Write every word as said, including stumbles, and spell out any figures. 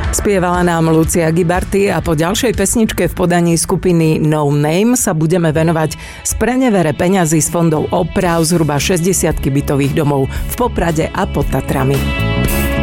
Spievala nám Lucia Gibarty a po ďalšej pesničke v podaní skupiny No Name sa budeme venovať sprenevere peňazí z fondov oprav zhruba šesťdesiatky bytových domov v Poprade a pod Tatrami.